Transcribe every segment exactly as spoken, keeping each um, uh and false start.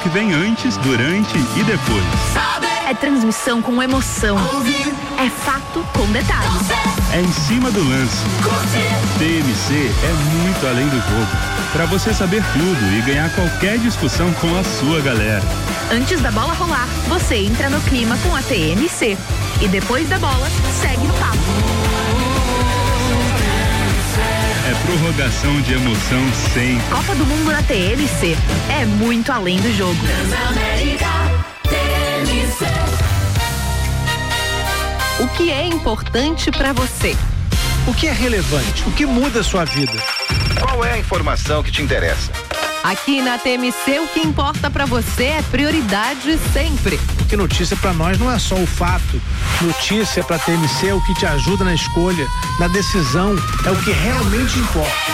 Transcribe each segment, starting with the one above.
que vem antes, durante e depois. É transmissão com emoção. É fato com detalhes. É em cima do lance. T M C é muito além do jogo. Para você saber tudo e ganhar qualquer discussão com a sua galera. Antes da bola rolar, você entra no clima com a T M C. E depois da bola, segue no papo. É prorrogação de emoção sem. Copa do Mundo na T M C. É muito além do jogo. O que é importante para você? O que é relevante? O que muda a sua vida? Qual é a informação que te interessa? Aqui na T M C, o que importa pra você é prioridade sempre. Porque notícia pra nós não é só o fato. Notícia pra T M C é o que te ajuda na escolha, na decisão, é o que realmente importa.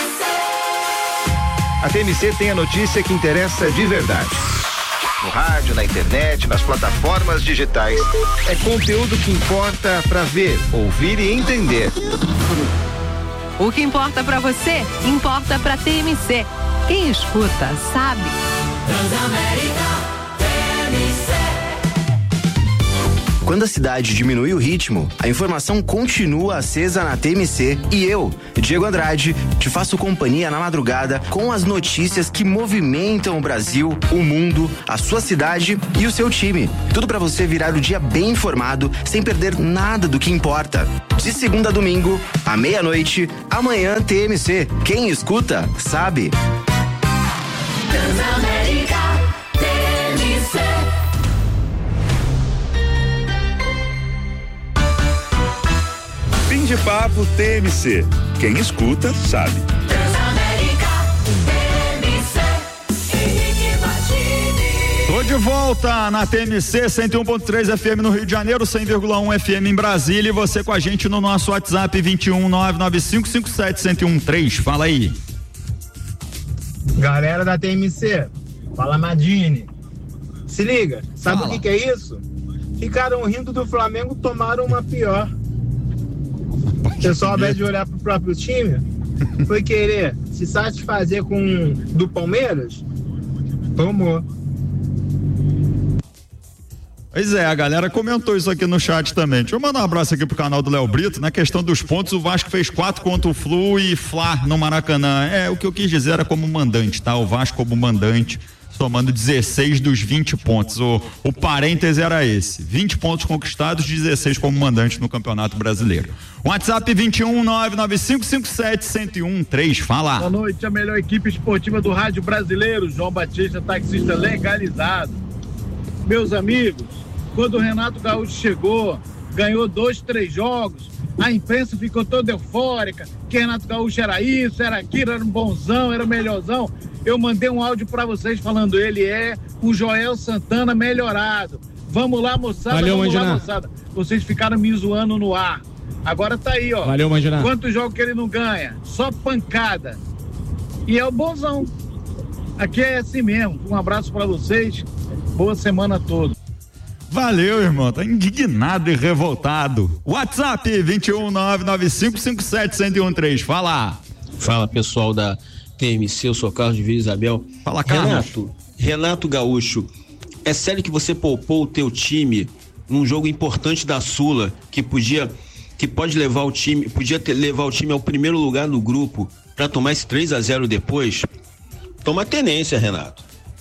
A T M C tem a notícia que interessa de verdade. No rádio, na internet, nas plataformas digitais. É conteúdo que importa pra ver, ouvir e entender. O que importa pra você, importa pra T M C. Quem escuta, sabe. Transamérica, T M C. Quando a cidade diminui o ritmo, a informação continua acesa na T M C e eu, Diego Andrade, te faço companhia na madrugada com as notícias que movimentam o Brasil, o mundo, a sua cidade e o seu time. Tudo pra você virar o dia bem informado, sem perder nada do que importa. De segunda a domingo, à meia-noite, amanhã T M C. Quem escuta, sabe. Transamérica, T M C. Fim de papo T M C. Quem escuta, sabe. Transamérica, T M C. Henrique Martini. Tô de volta na T M C cento e um ponto três F M no Rio de Janeiro, cem vírgula um F M em Brasília, e você com a gente no nosso WhatsApp vinte e um nove nove cinco cinco sete zero zero um três. Fala aí. Galera da T M C, fala Madine. Se liga, sabe Fala. o que, que é isso? Ficaram rindo do Flamengo, tomaram uma pior. O pessoal, ao invés de olhar pro próprio time, foi querer se satisfazer com do Palmeiras, tomou. Pois é, a galera comentou isso aqui no chat também. Deixa eu mandar um abraço aqui pro canal do Léo Brito. Na questão dos pontos, o Vasco fez quatro contra o Flu e Fla no Maracanã. É, o que eu quis dizer era como mandante, tá? O Vasco como mandante, somando dezesseis dos vinte pontos. O, o parêntese era esse: vinte pontos conquistados, dezesseis como mandante no Campeonato Brasileiro. WhatsApp vinte e um nove nove cinco cinco sete zero zero um três. Fala. Boa noite, a melhor equipe esportiva do rádio brasileiro, João Batista, taxista legalizado. Meus amigos, quando o Renato Gaúcho chegou, ganhou dois, três jogos, a imprensa ficou toda eufórica, que Renato Gaúcho era isso, era aquilo, era um bonzão, era o melhorzão. Eu mandei um áudio pra vocês falando, ele é o Joel Santana melhorado. Vamos lá, moçada, Valeu, vamos Mandiná. lá, moçada. Vocês ficaram me zoando no ar. Agora tá aí, ó. Valeu, Mandiná. Quantos jogos que ele não ganha? Só pancada. E é o bonzão. Aqui é assim mesmo. Um abraço pra vocês. Boa semana toda. Valeu, irmão. Tá indignado e revoltado. WhatsApp vinte e um nove nove cinco cinco sete zero zero um três. Fala. Fala, pessoal da T M C, eu sou Carlos de Vila Isabel. Fala, Carlos. Renato, Renato Gaúcho, é sério que você poupou o teu time num jogo importante da Sula, que podia, que pode levar o time, podia ter, levar o time ao primeiro lugar no grupo pra tomar esse três a zero depois? Toma tenência, Renato.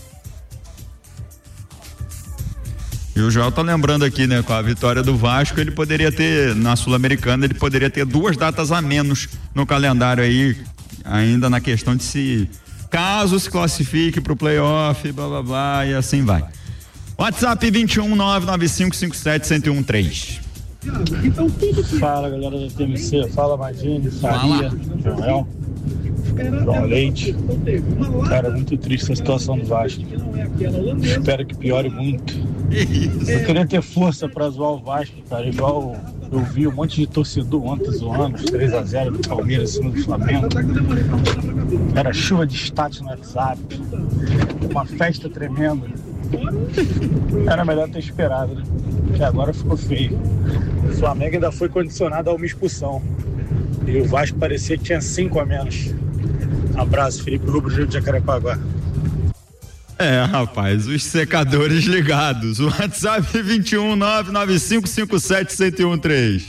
E o Joel tá lembrando aqui, né, com a vitória do Vasco, ele poderia ter, na Sul-Americana, ele poderia ter duas datas a menos no calendário aí, ainda na questão de se, caso se classifique pro playoff, blá blá blá, e assim vai. WhatsApp vinte e um nove nove cinco cinco sete zero zero um três. Fala, galera da T M C, fala Madine, Faria, Joel, João Leite. Cara, muito triste a situação do Vasco. Espero que piore muito. Eu queria ter força pra zoar o Vasco, cara, igual eu vi um monte de torcedor ontem zoando os três a zero do Palmeiras em cima do Flamengo. Era chuva de status no WhatsApp, uma festa tremenda. Era melhor ter esperado, né? Porque agora ficou feio. O Flamengo ainda foi condicionado a uma expulsão. E o Vasco parecia que tinha cinco a menos. Abraço, Felipe Rubro, Rio de Jacarepaguá. É, rapaz, os secadores ligados. O WhatsApp vinte e um nove nove cinco cinco sete zero um três.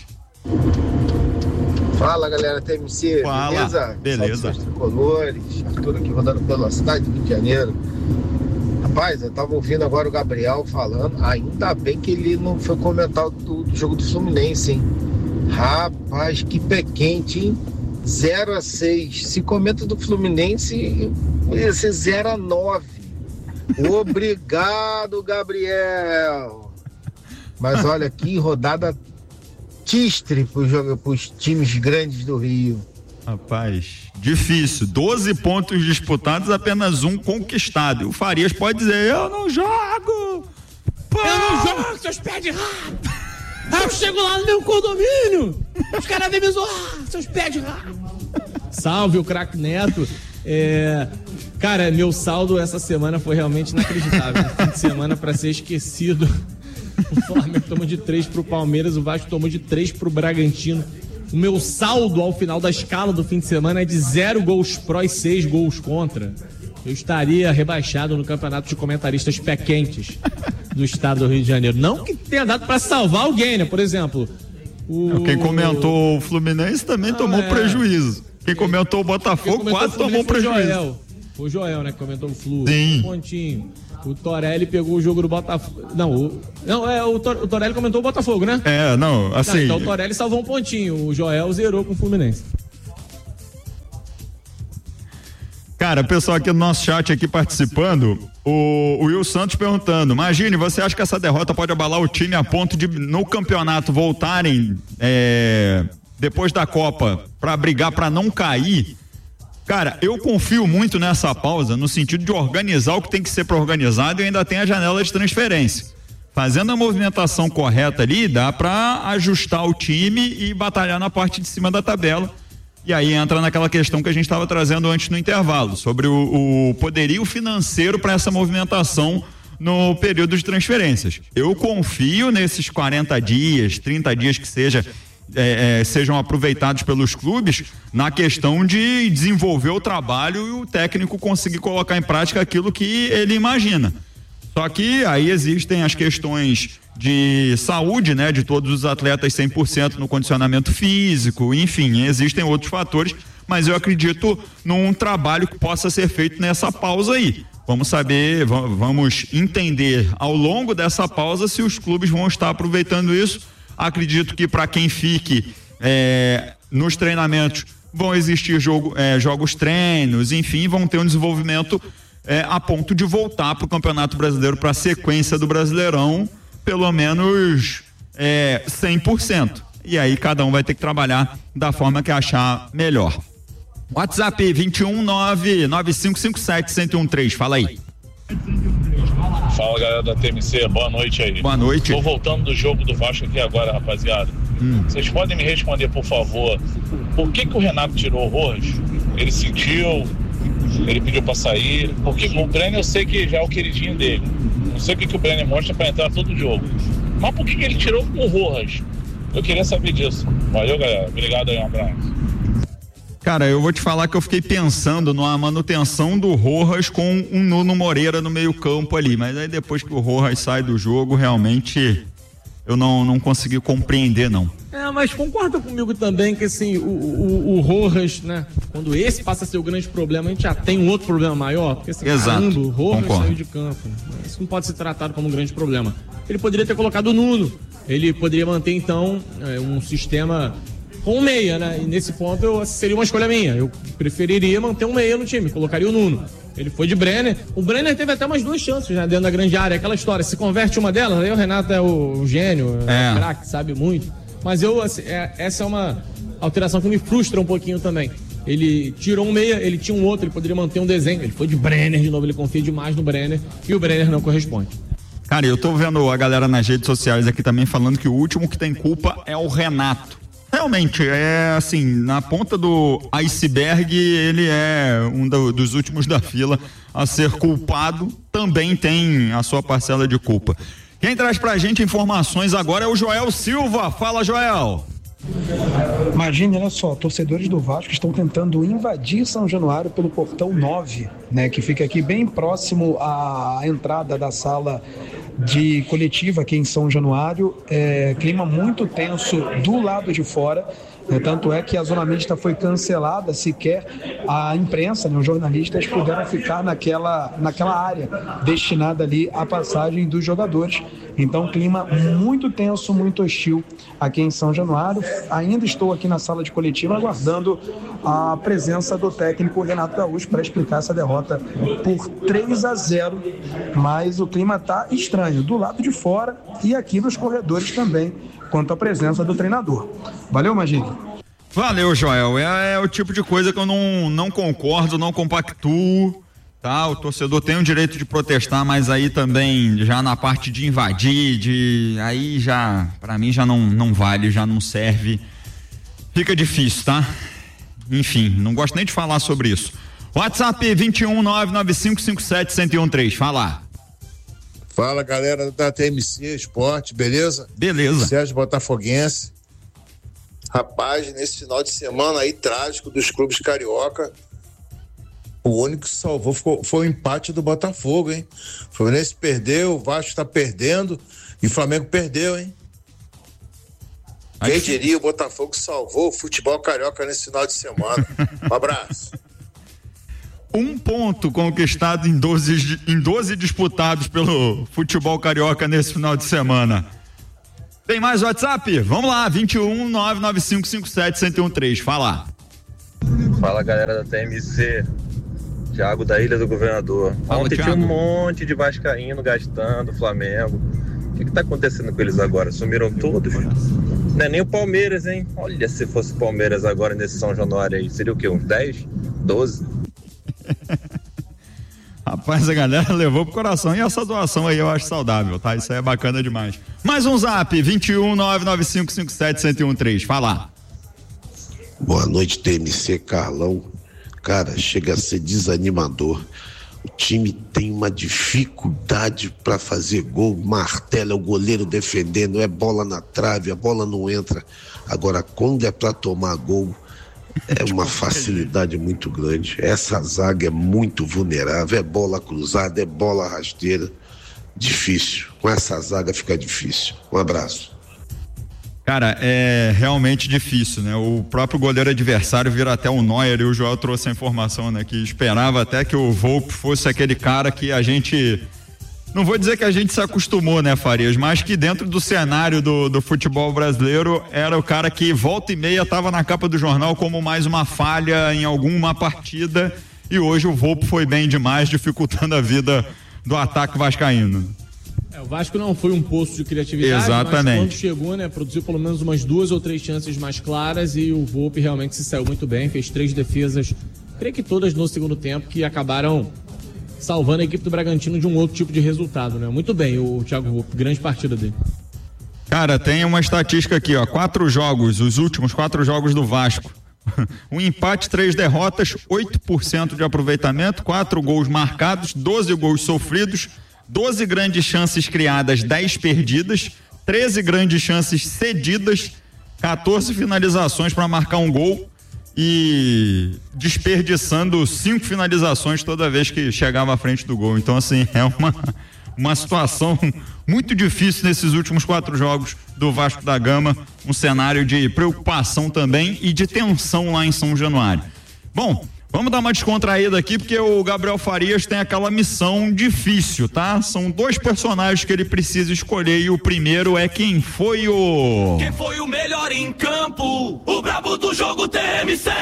Fala, galera T M C, Fala. beleza? Beleza. Salve, tricolores, Arthur aqui rodando pela cidade do Rio de Janeiro. Rapaz, eu tava ouvindo agora o Gabriel falando, ainda bem que ele não foi comentar do, do jogo do Fluminense, hein? Rapaz, que pé quente, hein? zero a seis. Se comenta do Fluminense, ia ser zero a nove. Obrigado, Gabriel. Mas olha, que rodada tistre para os times grandes do Rio. Rapaz, difícil. doze pontos disputados, apenas um conquistado. O Farias pode dizer, eu não jogo. Pô. Eu não jogo, seus pés de rato. Aí eu chego lá no meu condomínio, os caras vêm me zoar, seus pés de rato. Salve o craque Neto. É, cara, meu saldo essa semana foi realmente inacreditável. Fim de semana pra ser esquecido. O Flamengo tomou de três pro Palmeiras, o Vasco tomou de três pro Bragantino. O meu saldo ao final da escala do fim de semana é de zero gols pró e seis gols contra. Eu estaria rebaixado no campeonato de comentaristas pé quentes do estado do Rio de Janeiro. Não que tenha dado pra salvar alguém, né? Por exemplo, o... Quem comentou o Fluminense também ah, tomou é... prejuízo. Quem comentou o Botafogo comentou quase o tomou prejuízo. Foi o Joel. Foi o Joel, né? Que comentou o Flu. Sim. Um pontinho. O Torelli pegou o jogo do Botafogo. Não, o, não é, o, Tor, o Torelli comentou o Botafogo, né? É, não, assim. Não, então o Torelli salvou um pontinho. O Joel zerou com o Fluminense. Cara, o pessoal aqui no nosso chat aqui participando, o, o Will Santos perguntando, imagine, você acha que essa derrota pode abalar o time a ponto de no campeonato voltarem é, depois da Copa pra brigar pra não cair? Cara, eu confio muito nessa pausa no sentido de organizar o que tem que ser para organizado e ainda tem a janela de transferência. Fazendo a movimentação correta ali, dá para ajustar o time e batalhar na parte de cima da tabela. E aí entra naquela questão que a gente estava trazendo antes no intervalo, sobre o, o poderio financeiro para essa movimentação no período de transferências. Eu confio nesses quarenta dias, trinta dias que seja, É, é, sejam aproveitados pelos clubes na questão de desenvolver o trabalho e o técnico conseguir colocar em prática aquilo que ele imagina. Só que aí existem as questões de saúde, né, de todos os atletas cem por cento no condicionamento físico, enfim, existem outros fatores, mas eu acredito num trabalho que possa ser feito nessa pausa aí. Vamos saber, vamos entender ao longo dessa pausa se os clubes vão estar aproveitando isso. Acredito que para quem fique é, nos treinamentos vão existir jogo, é, jogos treinos, enfim, vão ter um desenvolvimento é, a ponto de voltar para o Campeonato Brasileiro, para a sequência do Brasileirão, pelo menos é, cem por cento. E aí cada um vai ter que trabalhar da forma que achar melhor. WhatsApp vinte e um nove nove cinco cinco sete zero um três, fala aí. Fala, galera da T M C, boa noite aí. Boa noite. Tô voltando do jogo do Vasco aqui agora, rapaziada. Hum. Vocês podem me responder, por favor, por que que o Renato tirou o Rojas? Ele sentiu, ele pediu pra sair, porque o Brenner eu sei que já é o queridinho dele. Não sei o que que o Brenner mostra pra entrar todo jogo. Mas por que que ele tirou o Rojas? Eu queria saber disso. Valeu, galera. Obrigado aí, um abraço. Cara, eu vou te falar que eu fiquei pensando numa manutenção do Rojas com um Nuno Moreira no meio campo ali, mas aí depois que o Rojas sai do jogo, realmente eu não, não consegui compreender, não. É, mas concorda comigo também que assim, o, o, o Rojas, né, quando esse passa a ser o grande problema, a gente já tem um outro problema maior, porque assim, exato, caramba, o Rojas concordo. Saiu de campo, né? Isso não pode ser tratado como um grande problema. Ele poderia ter colocado o Nuno, ele poderia manter então é, um sistema com um meia, né? E nesse ponto eu, seria uma escolha minha. Eu preferiria manter um meia no time, colocaria o Nuno. Ele foi de Brenner. O Brenner teve até umas duas chances, né? Dentro da grande área. Aquela história, se converte uma delas, aí o Renato é o, o gênio, é o craque, sabe muito. Mas eu, assim, é, essa é uma alteração que me frustra um pouquinho também. Ele tirou um meia, ele tinha um outro, ele poderia manter um desenho. Ele foi de Brenner de novo, ele confia demais no Brenner e o Brenner não corresponde. Cara, eu tô vendo a galera nas redes sociais aqui também falando que o último que tem culpa é o Renato. Realmente, é assim, na ponta do iceberg, ele é um do, dos últimos da fila a ser culpado, também tem a sua parcela de culpa. Quem traz pra gente informações agora é o Joel Silva. Fala, Joel. Imagine, olha só, torcedores do Vasco estão tentando invadir São Januário pelo portão nove, né, que fica aqui bem próximo à entrada da sala de coletiva aqui em São Januário. É, clima muito tenso do lado de fora. É, tanto é que a zona mista foi cancelada, sequer a imprensa, né, os jornalistas puderam ficar naquela, naquela área destinada ali à passagem dos jogadores. Então, clima muito tenso, muito hostil aqui em São Januário. Ainda estou aqui na sala de coletiva aguardando a presença do técnico Renato Gaúcho para explicar essa derrota por três a zero, mas o clima está estranho do lado de fora e aqui nos corredores também, quanto à presença do treinador. Valeu, Magini. Valeu, Joel. É, é o tipo de coisa que eu não, não concordo, não compactuo, tá? O torcedor tem o direito de protestar, mas aí também, já na parte de invadir, de aí já, pra mim já não, não vale, já não serve. Fica difícil, tá? Enfim, não gosto nem de falar sobre isso. WhatsApp vinte e um, nove nove cinco cinco sete, um zero um três, fala. Fala, galera da T M C Esporte, beleza? Beleza. Sérgio Botafoguense. Rapaz, nesse final de semana aí trágico dos clubes carioca, o único que salvou foi, foi o empate do Botafogo, hein? O Fluminense perdeu, o Vasco tá perdendo e o Flamengo perdeu, hein? Quem diria, o Botafogo salvou o futebol carioca nesse final de semana. Um abraço. Um ponto conquistado em doze, em doze disputados pelo futebol carioca nesse final de semana. Tem mais WhatsApp? Vamos lá, vinte e um, nove nove cinco cinco sete, um zero um três, fala. Fala, galera da T M C, Thiago da Ilha do Governador. Fala, Ontem Thiago. tinha um monte de vascaíno gastando, Flamengo. O que que tá acontecendo com eles agora? Sumiram todos? Não é nem o Palmeiras, hein? Olha, se fosse o Palmeiras agora nesse São Januário aí, seria o quê? Uns dez? doze? Rapaz, a galera levou pro coração e essa doação aí eu acho saudável, tá? Isso aí é bacana demais. Mais um zap, vinte e um, nove nove cinco cinco sete, um zero um três, fala. Boa noite, T M C, Carlão. Cara, chega a ser desanimador. O time tem uma dificuldade para fazer gol, martela, é o goleiro defendendo, é bola na trave, a bola não entra. Agora, quando é para tomar gol, é uma facilidade muito grande. Essa zaga é muito vulnerável, é bola cruzada, é bola rasteira. Difícil. Com essa zaga fica difícil. Um abraço. Cara, é realmente difícil, né? O próprio goleiro adversário vira até o Neuer, e o Joel trouxe a informação, né? Que esperava até que o Volpe fosse aquele cara que a gente... Não vou dizer que a gente se acostumou, né, Farias? Mas que dentro do cenário do, do futebol brasileiro era o cara que volta e meia estava na capa do jornal como mais uma falha em alguma partida, e hoje o Volpe foi bem demais, dificultando a vida do ataque vascaíno. É, o Vasco não foi um poço de criatividade, exatamente, mas quando chegou, né, produziu pelo menos umas duas ou três chances mais claras, e o Volpe realmente se saiu muito bem, fez três defesas, creio que todas no segundo tempo, que acabaram salvando a equipe do Bragantino de um outro tipo de resultado, né? Muito bem, o Thiago Volpe, grande partida dele. Cara, tem uma estatística aqui, ó, quatro jogos, os últimos quatro jogos do Vasco. Um empate, três derrotas, oito por cento de aproveitamento, quatro gols marcados, doze gols sofridos, doze grandes chances criadas, dez perdidas, treze grandes chances cedidas, quatorze finalizações para marcar um gol e desperdiçando cinco finalizações toda vez que chegava à frente do gol. Então, assim, é uma, uma situação muito difícil nesses últimos quatro jogos do Vasco da Gama, um cenário de preocupação também e de tensão lá em São Januário. Bom, vamos dar uma descontraída aqui, porque o Gabriel Farias tem aquela missão difícil, tá? São dois personagens que ele precisa escolher, e o primeiro é quem foi o... Quem foi o melhor em campo? O brabo do jogo T M C.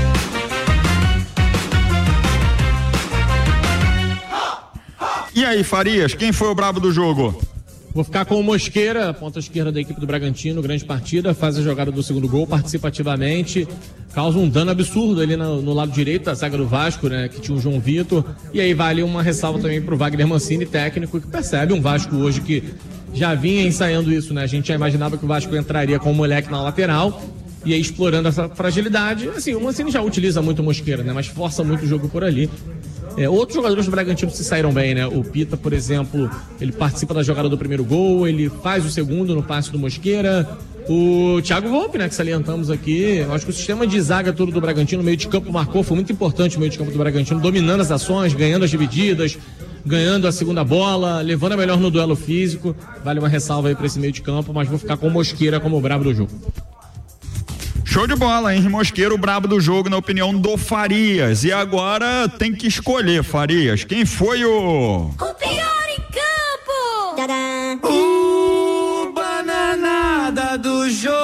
E aí, Farias, quem foi o brabo do jogo? Vou ficar com o Mosqueira, ponta esquerda da equipe do Bragantino, grande partida, faz a jogada do segundo gol participativamente, causa um dano absurdo ali no, no lado direito da zaga do Vasco, né, que tinha o João Vitor, e aí vale uma ressalva também pro Wagner Mancini, técnico, que percebe um Vasco hoje que já vinha ensaiando isso, né, a gente já imaginava que o Vasco entraria com o moleque na lateral, e aí explorando essa fragilidade, assim, o Mancini já utiliza muito o Mosqueira, né, mas força muito o jogo por ali. É, outros jogadores do Bragantino se saíram bem, né? O Pita, por exemplo, ele participa da jogada do primeiro gol, ele faz o segundo no passe do Mosqueira. O Thiago Volpe, né, que salientamos aqui, eu acho que o sistema de zaga todo do Bragantino, o meio de campo marcou, foi muito importante o meio de campo do Bragantino, dominando as ações, ganhando as divididas, ganhando a segunda bola, levando a melhor no duelo físico. Vale uma ressalva aí pra esse meio de campo, mas vou ficar com o Mosqueira como o brabo do jogo. Show de bola, Henry Mosqueira, o brabo do jogo, na opinião do Farias. E agora tem que escolher, Farias, quem foi o... O pior em campo! Tadã! O bananada do jogo!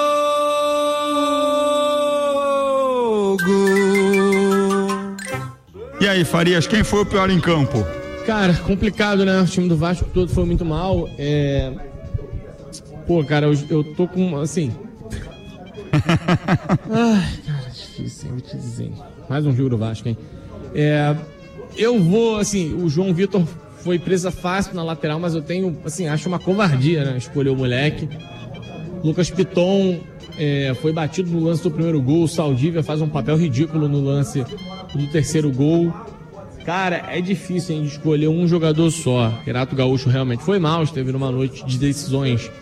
E aí, Farias, quem foi o pior em campo? Cara, complicado, né? O time do Vasco todo foi muito mal. É... Pô, cara, eu, eu tô com, assim... Ai, cara, difícil, hein? Vou te dizer. Mais um jogo do Vasco, hein? É... Eu vou, assim, o João Vitor foi presa fácil na lateral, mas eu tenho, assim, acho uma covardia, né? Escolher o moleque. Lucas Piton é, foi batido no lance do primeiro gol. O Saldívia faz um papel ridículo no lance do terceiro gol. Cara, é difícil, hein, de escolher um jogador só. Renato Gaúcho realmente foi mal, esteve numa noite de decisões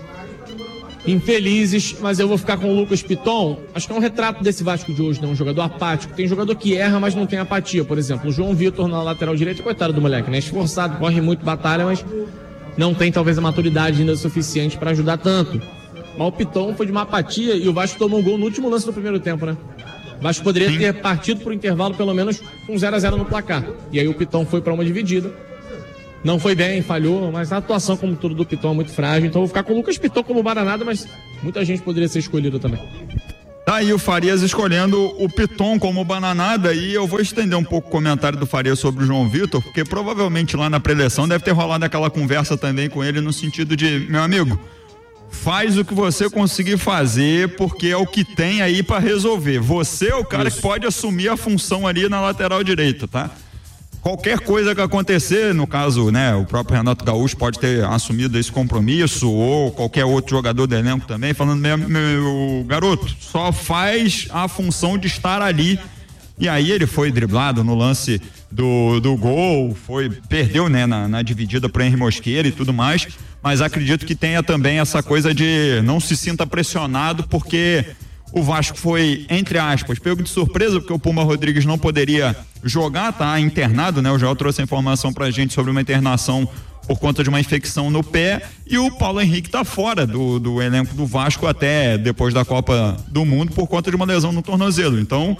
infelizes, mas eu vou ficar com o Lucas Piton. Acho que é um retrato desse Vasco de hoje, né? Um jogador apático. Tem jogador que erra, mas não tem apatia. Por exemplo, o João Vitor na lateral direita, coitado do moleque, né? Esforçado, corre muito, batalha, mas não tem talvez a maturidade ainda suficiente para ajudar tanto. Mas o Piton foi de uma apatia e o Vasco tomou um gol no último lance do primeiro tempo, né? O Vasco poderia ter partido pro intervalo pelo menos com zero a zero no placar. E aí o Piton foi para uma dividida. Não foi bem, falhou, mas a atuação como tudo do Piton é muito frágil. Então eu vou ficar com o Lucas Piton como bananada, mas muita gente poderia ser escolhida também. Tá aí o Farias escolhendo o Piton como bananada, e eu vou estender um pouco o comentário do Farias sobre o João Vitor, porque provavelmente lá na preleção deve ter rolado aquela conversa também com ele no sentido de, meu amigo, faz o que você conseguir fazer, porque é o que tem aí pra resolver. Você é o cara Isso. que pode assumir a função ali na lateral direita, tá? Qualquer coisa que acontecer, no caso, né, o próprio Renato Gaúcho pode ter assumido esse compromisso, ou qualquer outro jogador do elenco também, falando, meu, meu garoto, só faz a função de estar ali. E aí ele foi driblado no lance do, do gol, foi, perdeu, né, na, na dividida pro Henry Mosqueira e tudo mais, mas acredito que tenha também essa coisa de não se sinta pressionado, porque o Vasco foi, entre aspas, pego de surpresa, porque o Puma Rodrigues não poderia jogar, tá internado, né? O Joel trouxe a informação pra gente sobre uma internação por conta de uma infecção no pé, e o Paulo Henrique tá fora do, do elenco do Vasco até depois da Copa do Mundo por conta de uma lesão no tornozelo. Então,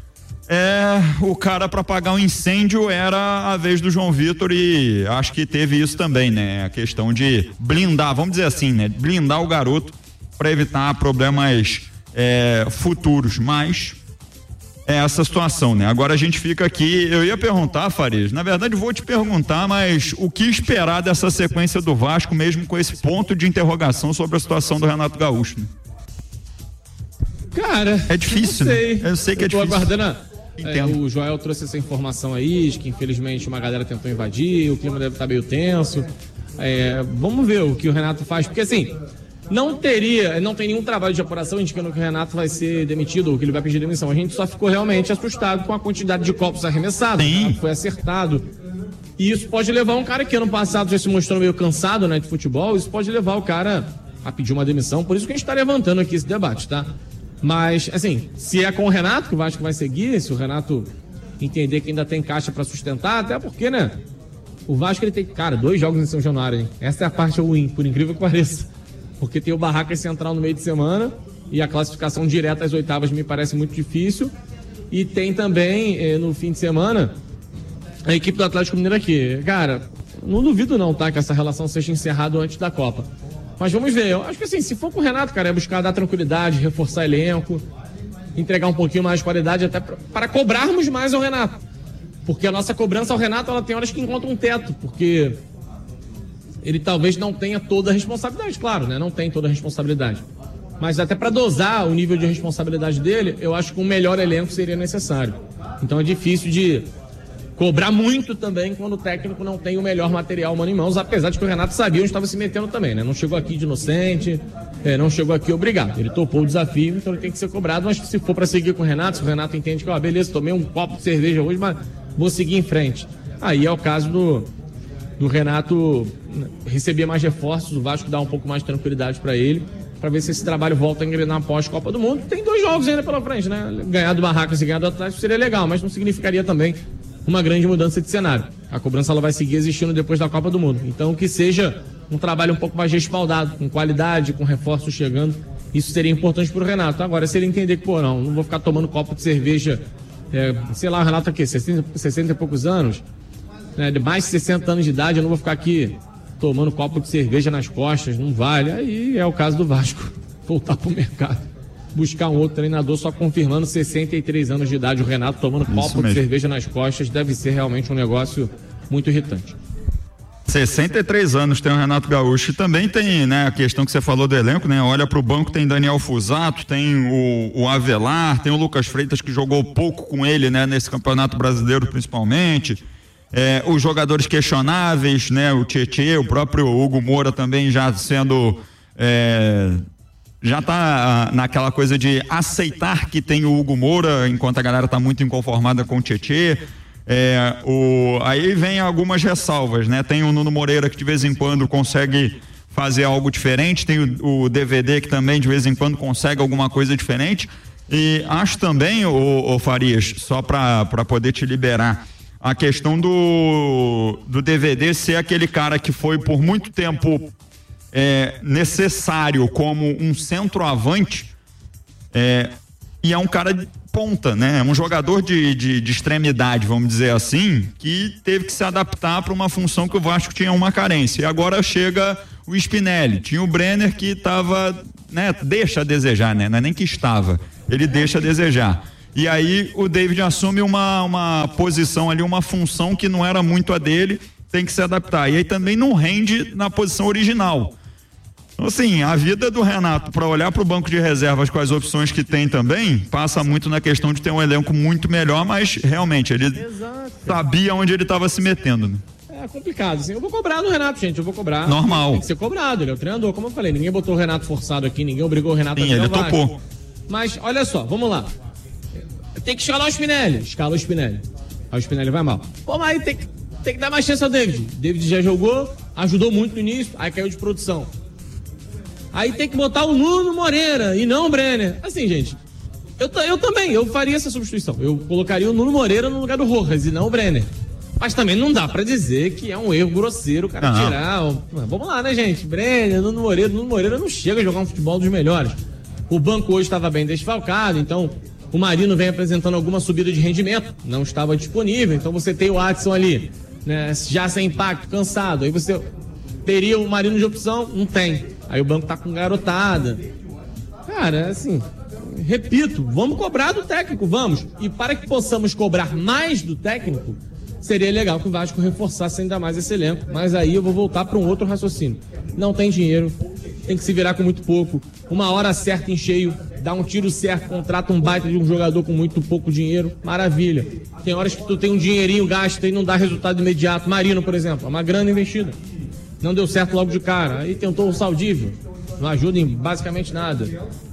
é, o cara para apagar um incêndio era a vez do João Vitor, e acho que teve isso também, né? A questão de blindar, vamos dizer assim, né? Blindar o garoto para evitar problemas É, futuros, mas é essa situação, né? Agora a gente fica aqui, eu ia perguntar, Farias, na verdade vou te perguntar, mas o que esperar dessa sequência do Vasco, mesmo com esse ponto de interrogação sobre a situação do Renato Gaúcho, né? Cara, é difícil, eu sei, né? Eu sei que eu é tô difícil. Aguardando, é, o Joel trouxe essa informação aí, de que infelizmente uma galera tentou invadir, o clima deve estar meio tenso. É, vamos ver o que o Renato faz, porque assim, não teria, não tem nenhum trabalho de apuração indicando que o Renato vai ser demitido ou que ele vai pedir demissão. A gente só ficou realmente assustado com a quantidade de copos arremessados. Né? Foi acertado. E isso pode levar um cara que ano passado já se mostrou meio cansado, né, de futebol, isso pode levar o cara a pedir uma demissão. Por isso que a gente está levantando aqui esse debate, tá? Mas, assim, se é com o Renato que o Vasco vai seguir, se o Renato entender que ainda tem caixa para sustentar, até porque, né, o Vasco ele tem, cara, dois jogos em São Januário, hein? Essa é a parte ruim, por incrível que pareça. Porque tem o Barracas Central no meio de semana e a classificação direta às oitavas me parece muito difícil. E tem também, eh, no fim de semana, a equipe do Atlético Mineiro aqui. Cara, não duvido não, tá? Que essa relação seja encerrada antes da Copa. Mas vamos ver. Eu acho que assim, se for com o Renato, cara, é buscar dar tranquilidade, reforçar elenco, entregar um pouquinho mais de qualidade, até pra, para cobrarmos mais ao Renato. Porque a nossa cobrança ao Renato, ela tem horas que encontra um teto, porque ele talvez não tenha toda a responsabilidade, claro, né? Não tem toda a responsabilidade. Mas até para dosar o nível de responsabilidade dele, eu acho que um melhor elenco seria necessário. Então é difícil de cobrar muito também quando o técnico não tem o melhor material humano em mãos, apesar de que o Renato sabia onde estava se metendo também, né? Não chegou aqui de inocente, é, não chegou aqui obrigado. Ele topou o desafio, então ele tem que ser cobrado, mas se for para seguir com o Renato, se o Renato entende que, ó, beleza, tomei um copo de cerveja hoje, mas vou seguir em frente. Aí é o caso do... do Renato receber mais reforços, o Vasco dá um pouco mais de tranquilidade para ele. para ver se esse trabalho volta a engrenar após a Copa do Mundo. Tem dois jogos ainda pela frente, né? Ganhar do Barracas e ganhar do Atlético seria legal, mas não significaria também uma grande mudança de cenário. A cobrança ela vai seguir existindo depois da Copa do Mundo. Então que seja um trabalho um pouco mais respaldado, com qualidade, com reforços chegando. Isso seria importante pro Renato. Agora, se ele entender que, pô, não, não vou ficar tomando copo de cerveja, é, sei lá, o Renato aqui, sessenta, sessenta e poucos anos, né, de mais de sessenta anos de idade, eu não vou ficar aqui tomando copo de cerveja nas costas, não vale. Aí é o caso do Vasco, voltar pro mercado, buscar um outro treinador, só confirmando sessenta e três anos de idade, o Renato tomando Isso copo mesmo. de cerveja nas costas, deve ser realmente um negócio muito irritante. sessenta e três anos tem o Renato Gaúcho e também tem, né, a questão que você falou do elenco, né? Olha pro banco, tem Daniel Fusato, tem o, o Avelar, tem o Lucas Freitas que jogou pouco com ele, né, nesse Campeonato Brasileiro principalmente. É, os jogadores questionáveis, né? O Tietê, o próprio Hugo Moura também já sendo é, já tá naquela coisa de aceitar que tem o Hugo Moura, enquanto a galera tá muito inconformada com o Tietê. É, o, aí vem algumas ressalvas, né? Tem o Nuno Moreira que de vez em quando consegue fazer algo diferente, tem o, o D V D que também de vez em quando consegue alguma coisa diferente, e acho também, o, o Farias, só para poder te liberar, a questão do, do D V D ser aquele cara que foi por muito tempo é, necessário como um centroavante, é, e é um cara de ponta, né? É um jogador de, de, de extremidade, vamos dizer assim, que teve que se adaptar para uma função que o Vasco tinha uma carência. E agora chega o Spinelli, tinha o Brenner que estava, né? Deixa a desejar, né? Não é nem que estava, ele deixa a desejar. E aí o David assume uma, uma posição ali, uma função que não era muito a dele, tem que se adaptar. E aí também não rende na posição original. Então, assim, a vida do Renato, para olhar para o banco de reservas com as opções que tem também, passa muito na questão de ter um elenco muito melhor, mas realmente ele Exato. sabia onde ele estava se metendo, né? É complicado, assim, eu vou cobrar no Renato, gente, eu vou cobrar. Normal. Tem que ser cobrado, ele é o treinador, como eu falei, ninguém botou o Renato forçado aqui, ninguém obrigou o Renato Sim, a ele topou. Mas, olha só, vamos lá. Tem que escalar o Spinelli, escala o Spinelli. Aí o Spinelli vai mal. Pô, mas aí tem que, tem que dar mais chance ao David. David já jogou, ajudou muito no início, aí caiu de produção. Aí tem que botar o Nuno Moreira e não o Brenner. Assim, gente, eu, eu também, eu faria essa substituição. Eu colocaria o Nuno Moreira no lugar do Rojas e não o Brenner. Mas também não dá pra dizer que é um erro grosseiro o cara não. tirar. O... Vamos lá, né, gente? Brenner, Nuno Moreira. Nuno Moreira não chega a jogar um futebol dos melhores. O banco hoje estava bem desfalcado, então o Marino vem apresentando alguma subida de rendimento. Não estava disponível, então você tem o Adson ali, né, já sem impacto, cansado. Aí você teria o Marino de opção? Não tem. Aí o banco tá com garotada. Cara, assim, repito, vamos cobrar do técnico, vamos. E para que possamos cobrar mais do técnico, seria legal que o Vasco reforçasse ainda mais esse elenco. Mas aí eu vou voltar para um outro raciocínio. Não tem dinheiro, tem que se virar com muito pouco. Uma hora certa em cheio, dá um tiro certo, contrata um baita de um jogador com muito pouco dinheiro, maravilha. Tem horas que tu tem um dinheirinho, gasta e não dá resultado imediato. Marino, por exemplo, é uma grana investida. Não deu certo logo de cara. Aí tentou o Saldívio, não ajuda em basicamente nada.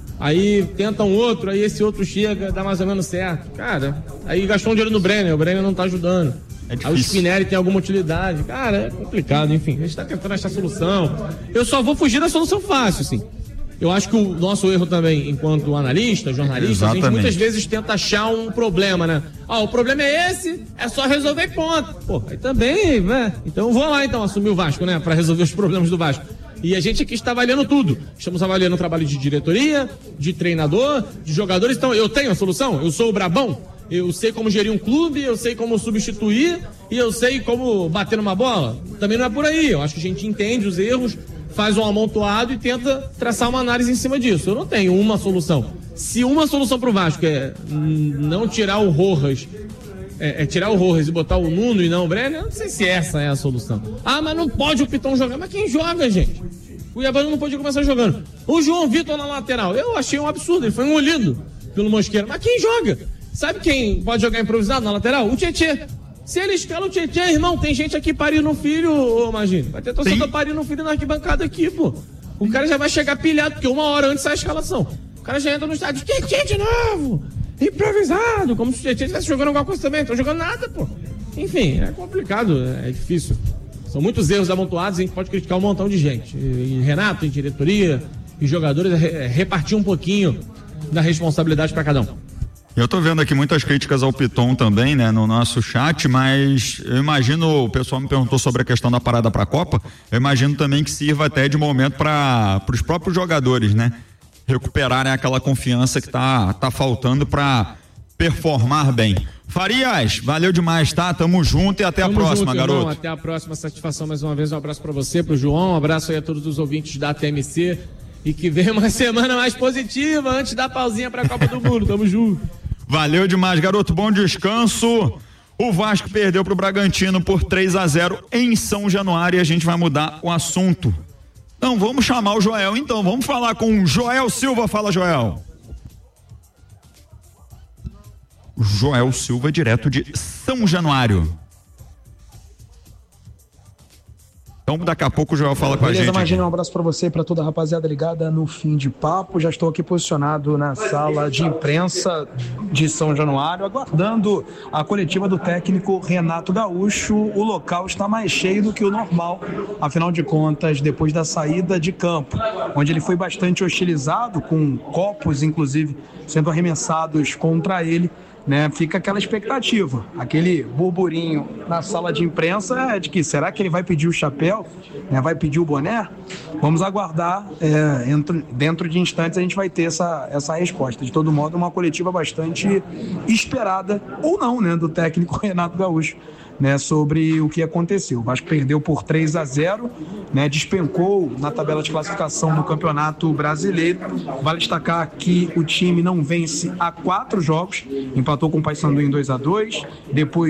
Aí tenta um outro, aí esse outro chega, dá mais ou menos certo. Cara, aí gastou um dinheiro no Brenner, o Brenner não tá ajudando. É aí o Spinelli tem alguma utilidade. Cara, é complicado, enfim. A gente tá tentando achar solução. Eu só vou fugir da solução fácil, assim. Eu acho que o nosso erro também, enquanto analista, jornalista, a gente muitas vezes tenta achar um problema, né? Ó, oh, o problema é esse, é só resolver ponto. Pô, aí também, né? Então eu vou lá, então, assumir o Vasco, né? Pra resolver os problemas do Vasco. E a gente aqui está avaliando tudo. Estamos avaliando o trabalho de diretoria, de treinador, de jogadores. Então, eu tenho a solução? Eu sou o brabão? Eu sei como gerir um clube, eu sei como substituir e eu sei como bater numa bola? Também não é por aí. Eu acho que a gente entende os erros, faz um amontoado e tenta traçar uma análise em cima disso. Eu não tenho uma solução. Se uma solução pro Vasco é não tirar o Rojas, é, é tirar o Rojas e botar o Nuno e não o Brenner, eu não sei se essa é a solução. Ah, mas não pode o Pitão jogar. Mas quem joga, gente? O Iabano não pode começar jogando. O João Vitor na lateral, eu achei um absurdo, ele foi engolido pelo Mosqueira. Mas quem joga? Sabe quem pode jogar improvisado na lateral? O Tietê. Se ele escala o Tietê, irmão, tem gente aqui parindo um filho, ô, imagina. Vai ter torcedor parindo um filho na arquibancada aqui, pô. O cara já vai chegar pilhado, porque uma hora antes sai a escalação. O cara já entra no estádio, Tietê de novo, improvisado, como se o Tietê estivesse jogando alguma coisa também. Não tô jogando nada, pô. Enfim, é complicado, é difícil. São muitos erros amontoados, a gente pode criticar um montão de gente. E Renato, em diretoria, e jogadores é, repartir um pouquinho da responsabilidade para cada um. Eu tô vendo aqui muitas críticas ao Piton também, né, no nosso chat, mas eu imagino, o pessoal me perguntou sobre a questão da parada para a Copa, eu imagino também que sirva até de momento para os próprios jogadores, né, recuperarem aquela confiança que tá, tá faltando para performar bem. Farias, valeu demais, tá? Tamo junto e até Tamo a próxima, junto, garoto. Irmão, até a próxima, satisfação mais uma vez, um abraço para você, pro João, um abraço aí a todos os ouvintes da T M C e que venha uma semana mais positiva antes da pausinha pra Copa do Mundo, tamo junto. Valeu demais, garoto, bom descanso. O Vasco perdeu pro Bragantino por três a zero em São Januário e a gente vai mudar o assunto. Então vamos chamar o Joel então, vamos falar com o Joel Silva. Fala, Joel. Joel Silva, direto de São Januário. Então daqui a pouco o Joel fala com Beleza, a gente. Imagina, um abraço pra você e pra toda a rapaziada ligada no Fim de Papo. Já estou aqui posicionado na sala de imprensa de São Januário, aguardando a coletiva do técnico Renato Gaúcho. O local está mais cheio do que o normal, afinal de contas, depois da saída de campo, onde ele foi bastante hostilizado, com copos, inclusive, sendo arremessados contra ele. Né, fica aquela expectativa, aquele burburinho na sala de imprensa é de que será que ele vai pedir o chapéu, né, vai pedir o boné? Vamos aguardar, é, dentro, dentro de instantes a gente vai ter essa, essa resposta. De todo modo, uma coletiva bastante esperada, ou não, né, do técnico Renato Gaúcho, né, sobre o que aconteceu. O Vasco perdeu por três a zero, né, despencou na tabela de classificação do Campeonato Brasileiro. Vale destacar que o time não vence há quatro jogos, empatou com o Paysandu em dois a dois, depois